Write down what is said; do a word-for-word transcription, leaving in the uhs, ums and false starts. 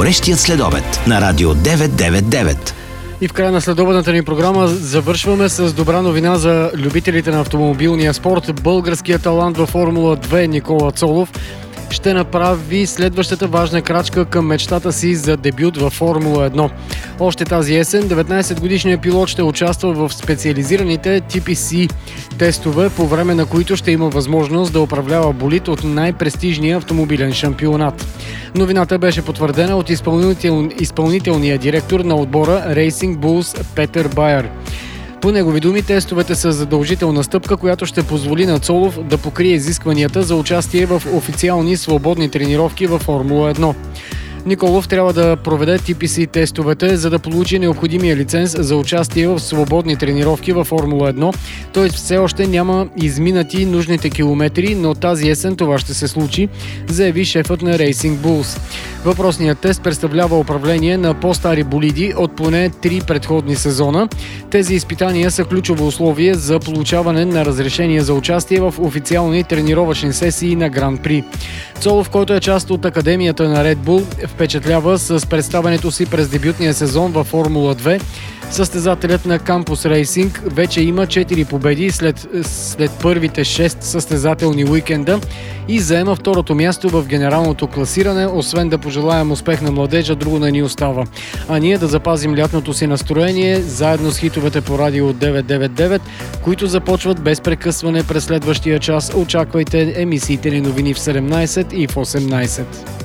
Горещият следобед на Радио деветстотин деветдесет и девет. И в края на следобедната ни програма завършваме с добра новина за любителите на автомобилния спорт. Българският талант във Формула две Никола Цолов ще направи следващата важна крачка към мечтата си за дебют във Формула едно. Още тази есен деветнайсетгодишният пилот ще участва в специализираните Ти Пи Си тестове, по време на които ще има възможност да управлява болид от най-престижния автомобилен шампионат. Новината беше потвърдена от изпълнител... изпълнителния директор на отбора Racing Bulls Петър Байер. По негови думи, тестовете са задължителна стъпка, която ще позволи на Цолов да покрие изискванията за участие в официални свободни тренировки във Формула едно. Николов трябва да проведе Ти Пи Си тестовете, за да получи необходимия лиценз за участие в свободни тренировки във Формула едно. Той все още няма изминати нужните километри, но тази есен това ще се случи, заяви шефът на Racing Bulls. Въпросният тест представлява управление на по-стари болиди от поне три предходни сезона. Тези изпитания са ключово условие за получаване на разрешение за участие в официални тренировъчни сесии на Гран-при. Цолов, който е част от Академията на Red Bull, впечатлява с представянето си през дебютния сезон във Формула две. Състезателят на Campus Racing вече има четири победи след, след първите шест състезателни уикенда и заема второто място в генералното класиране. Освен да пожелаем успех на младежа, друго не ни остава. А ние да запазим лятното си настроение заедно с хитовете по Радио деветстотин деветдесет и девет, които започват без прекъсване през следващия час. Очаквайте емисиите ни новини в седемнайсет и в осемнайсет.